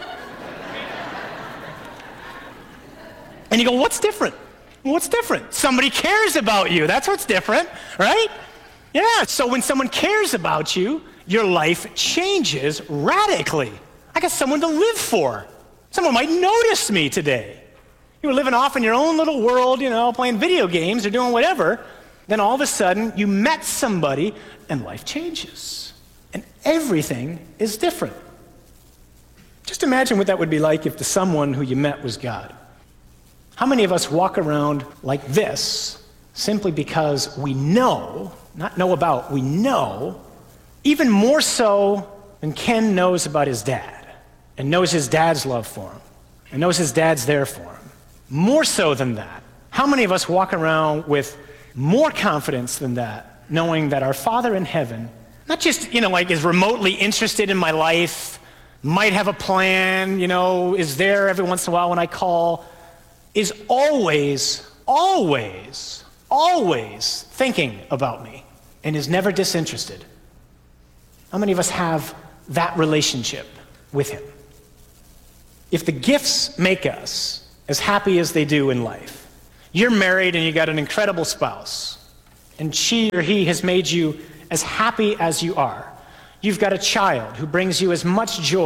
And you go, what's different? What's different? Somebody cares about you. That's what's different, right? Yeah, so when someone cares about you, your life changes radically. I got someone to live for. Someone might notice me today. You were living off in your own little world, you know, playing video games or doing whatever. Then all of a sudden, you met somebody and life changes. And everything is different. Just imagine what that would be like if the someone who you met was God. How many of us walk around like this simply because we know, not know about, we know, even more so than Ken knows about his dad and knows his dad's love for him and knows his dad's there for him. More so than that. How many of us walk around with more confidence than that, knowing that our Father in heaven, not just, you know, like is remotely interested in my life, might have a plan, you know, is there every once in a while when I call, is always, always, always thinking about me and is never disinterested. How many of us have that relationship with him? If the gifts make us as happy as they do in life, you're married and you got an incredible spouse, and she or he has made you as happy as you are. You've got a child who brings you as much joy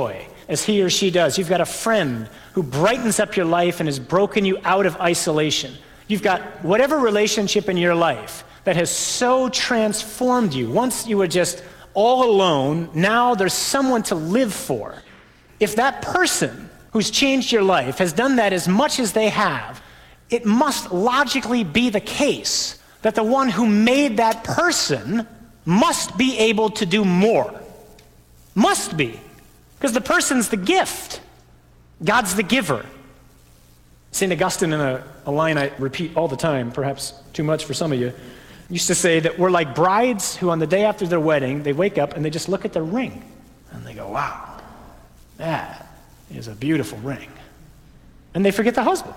as he or she does. You've got a friend who brightens up your life and has broken you out of isolation. You've got whatever relationship in your life that has so transformed you. Once you were just all alone, now there's someone to live for. If that person who's changed your life has done that as much as they have, it must logically be the case that the one who made that person must be able to do more. Must be. Because the person's the gift. God's the giver. Saint Augustine, in a, a line I repeat all the time, perhaps too much for some of you, used to say that we're like brides who on the day after their wedding, they wake up and they just look at their ring. And they go, wow, that is a beautiful ring. And they forget the husband.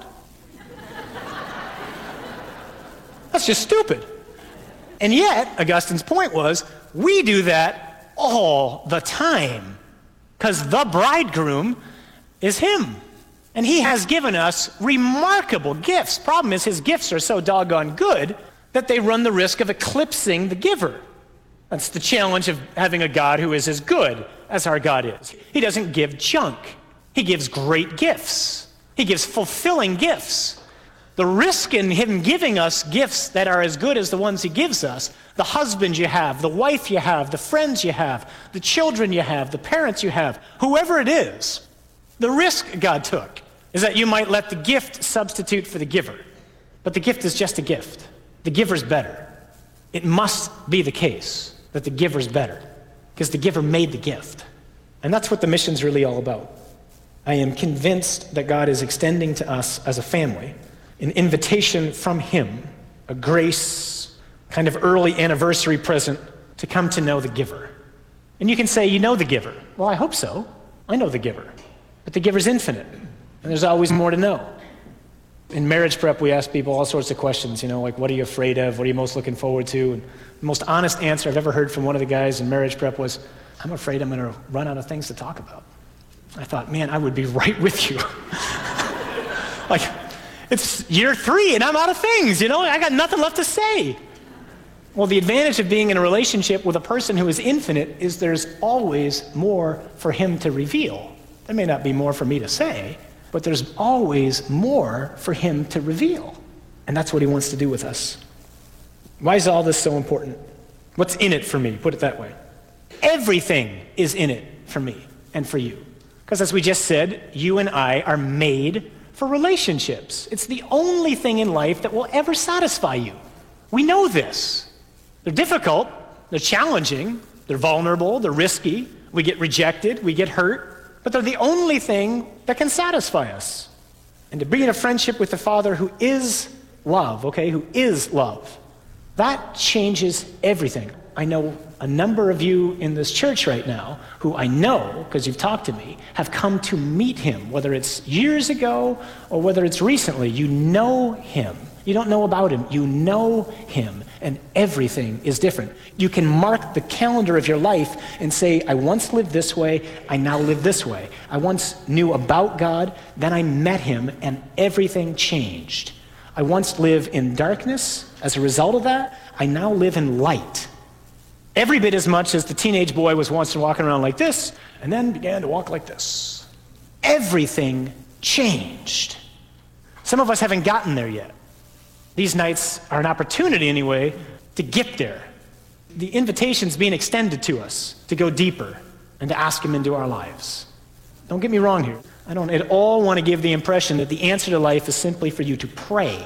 That's just stupid. And yet, Augustine's point was, we do that all the time. Because the bridegroom is him. And he has given us remarkable gifts. Problem is, his gifts are so doggone good that they run the risk of eclipsing the giver. That's the challenge of having a God who is as good as our God is. He doesn't give junk. He gives great gifts. He gives fulfilling gifts. The risk in him giving us gifts that are as good as the ones he gives us, the husband you have, the wife you have, the friends you have, the children you have, the parents you have, whoever it is, the risk God took is that you might let the gift substitute for the giver. But the gift is just a gift. The giver's better. It must be the case that the giver's better because the giver made the gift. And that's what the mission's really all about. I am convinced that God is extending to us as a family an invitation from him, a grace, kind of early anniversary present to come to know the giver. And you can say, you know the giver. Well, I hope so. I know the giver. But the giver's infinite, and there's always more to know. In marriage prep, we ask people all sorts of questions, you know, like, what are you afraid of? What are you most looking forward to? And the most honest answer I've ever heard from one of the guys in marriage prep was, I'm afraid I'm going to run out of things to talk about. I thought, man, I would be right with you. Like, it's year three and I'm out of things, you know? I got nothing left to say. Well, the advantage of being in a relationship with a person who is infinite is there's always more for him to reveal. There may not be more for me to say, but there's always more for him to reveal. And that's what he wants to do with us. Why is all this so important? What's in it for me? Put it that way. Everything is in it for me and for you. Because as we just said, you and I are made for relationships. It's the only thing in life that will ever satisfy you. We know this. They're difficult, they're challenging, they're vulnerable, they're risky, we get rejected, we get hurt, but they're the only thing that can satisfy us. And to be in a friendship with the Father who is love, okay, who is love, that changes everything. I know a number of you in this church right now who I know, because you've talked to me, have come to meet him, whether it's years ago or whether it's recently. You know him. You don't know about him. You know him, and everything is different. You can mark the calendar of your life and say, I once lived this way, I now live this way. I once knew about God, then I met him, and everything changed. I once lived in darkness. As a result of that, I now live in light. Every bit as much as the teenage boy was once walking around like this, and then began to walk like this. Everything changed. Some of us haven't gotten there yet. These nights are an opportunity, anyway, to get there. The invitation's being extended to us to go deeper and to ask him into our lives. Don't get me wrong here. I don't at all want to give the impression that the answer to life is simply for you to pray.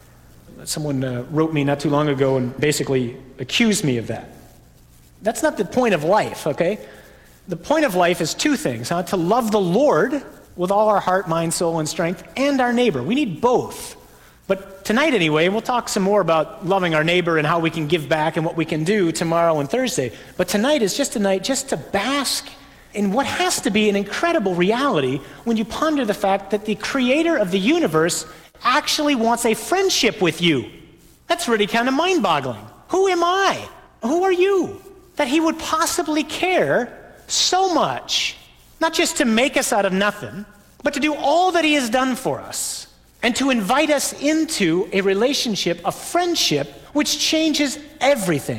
Someone uh, wrote me not too long ago and basically accused me of that. That's not the point of life, okay? The point of life is two things, huh? To love the Lord with all our heart, mind, soul, and strength, and our neighbor. We need both. But tonight anyway, we'll talk some more about loving our neighbor and how we can give back and what we can do tomorrow and Thursday. But tonight is just a night just to bask in what has to be an incredible reality when you ponder the fact that the creator of the universe actually wants a friendship with you. That's really kind of mind-boggling. Who am I? Who are you? That he would possibly care so much, not just to make us out of nothing, but to do all that he has done for us and to invite us into a relationship, a friendship, which changes everything.